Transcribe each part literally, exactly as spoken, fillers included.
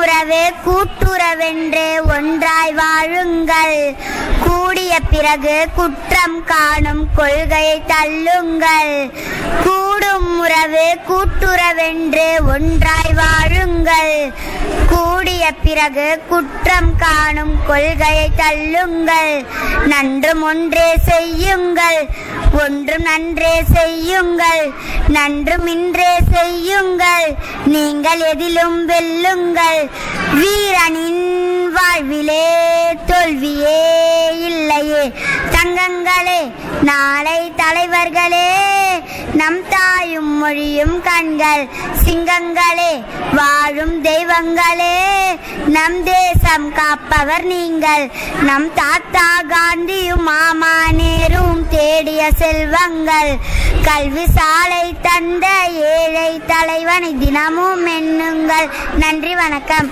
உறவே கூட்டுறவென்று ஒன்றாய் வாழுங்கள். கூடிய பிறகு குற்றம் காணும் கொள்கையை தள்ளுங்கள். கூடும் உறவு கூட்டுறவென்று ஒன்றாய் வாழுங்கள். கூடிய பிறகு குற்றம் காணும் கொள்கையை தள்ளுங்கள். நன்றும் ஒன்றே செய்யுங்கள், ஒன்றும் நன்றே செய்யுங்கள், நன்றும் இன்றே செய்யுங்கள். நீங்கள் எதிலும் வெல்லுங்கள். வீரனின் வாழ்விலே தோல்வியே இல்லையே. தங்கங்களே, நாளை தலைவர்களே, நம் தாயும் மொழியும் கண்கள். சிங்கங்களே, வாழும் தெய்வங்களே, நம் தேசம் காப்பவர் நீங்கள். நம் தாத்தா காந்தியும் மாமா நேரும் தேடிய செல்வங்கள். கல்வி சாலை தந்த ஏழை தலைவனை தினமும் எண்ணுங்கள். நன்றி, வணக்கம்.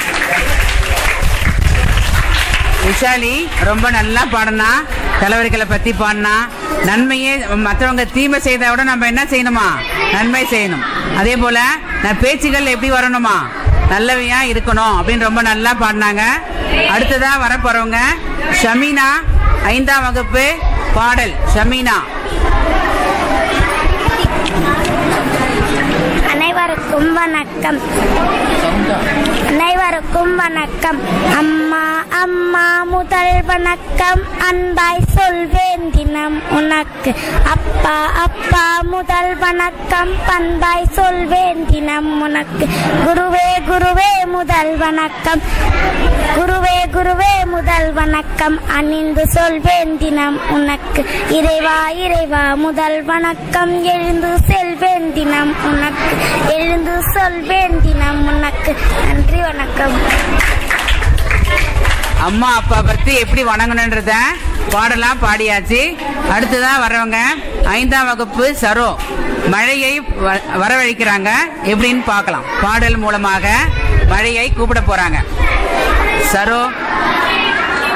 விஷாலி ரொம்ப நல்லா பாடினா, தலைவர்களை பத்தி பாடினா. நன்மையே மற்றவங்க தீமை செய்த விட நம்ம என்ன செய்யணுமா? நன்மை செய்யணும். அதே போல நான் பேச்சுகள் எப்படி வரணுமா? நல்லவையா இருக்கணும் அப்படின்னு ரொம்ப நல்லா பாடினாங்க. அடுத்ததா வர போறவங்க ஷமீனா, ஐந்தாம் வகுப்பு பாடல். ஷமீனா. அனைவருக்கும் வணக்கம். அனைவருக்கும் வணக்கம். அம்மா அம்மா முதல் வணக்கம், அன்பாய் சொல்வேன் தினம் உனக்கு. அப்பா அப்பா முதல் வணக்கம், பண்பாய் சொல்வேன் தினம் உனக்கு. குருவே குருவே முதல் வணக்கம், குருவே குருவே முதல் வணக்கம், அணிந்து சொல்வேன் தினம் உனக்கு. இறைவா இறைவா முதல் வணக்கம், எழுந்து செல்வேன் தினம் உனக்கு. எழுந்து சொல்வேன் தினம் உனக்கு. நன்றி, வணக்கம். அம்மா அப்பா பத்தி எப்படி வணங்கணுன்றத பாடலாம் பாடியாச்சு. அடுத்ததான் வர்றவங்க ஐந்தாம் வகுப்பு சரோ. மழையை வரவழைக்கிறாங்க, எப்படின்னு பார்க்கலாம். பாடல் மூலமாக மழையை கூப்பிட போறாங்க. சரோ.